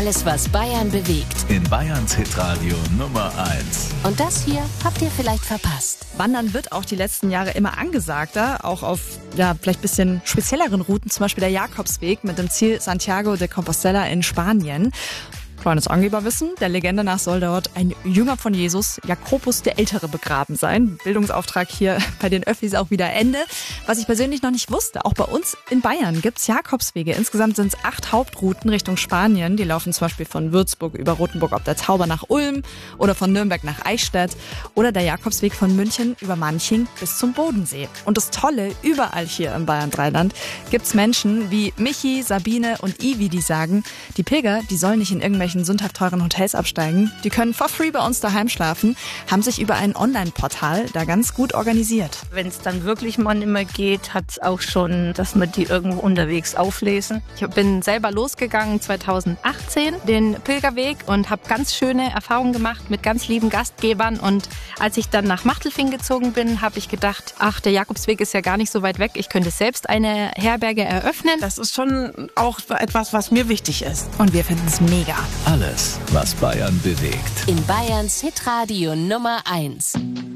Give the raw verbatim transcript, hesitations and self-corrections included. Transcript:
Alles, was Bayern bewegt. In Bayerns Hitradio Nummer eins. Und das hier habt ihr vielleicht verpasst. Wandern wird auch die letzten Jahre immer angesagter, auch auf ja vielleicht bisschen spezielleren Routen, zum Beispiel der Jakobsweg mit dem Ziel Santiago de Compostela in Spanien. Kleines Angeberwissen, der Legende nach soll dort ein Jünger von Jesus, Jakobus der Ältere, begraben sein. Bildungsauftrag hier bei den Öffis auch wieder Ende. Was ich persönlich noch nicht wusste, auch bei uns in Bayern gibt's Jakobswege. Insgesamt sind es acht Hauptrouten Richtung Spanien. Die laufen zum Beispiel von Würzburg über Rothenburg ob der Tauber nach Ulm oder von Nürnberg nach Eichstätt oder der Jakobsweg von München über Manching bis zum Bodensee. Und das Tolle, überall hier im Bayern-Dreiland gibt's Menschen wie Michi, Sabine und Ivi, die sagen, die Pilger, die sollen nicht in irgendwelchen sündhaft teuren Hotels absteigen. Die können for free bei uns daheim schlafen, haben sich über ein Online-Portal da ganz gut organisiert. Wenn es dann wirklich mal nicht mehr geht, hat es auch schon, dass wir die irgendwo unterwegs auflesen. Ich bin selber losgegangen zweitausendachtzehn, den Pilgerweg, und habe ganz schöne Erfahrungen gemacht mit ganz lieben Gastgebern. Und als ich dann nach Machtelfing gezogen bin, habe ich gedacht, ach, der Jakobsweg ist ja gar nicht so weit weg. Ich könnte selbst eine Herberge eröffnen. Das ist schon auch etwas, was mir wichtig ist. Und wir finden es mega. Alles, was Bayern bewegt. In Bayerns Hitradio Nummer eins.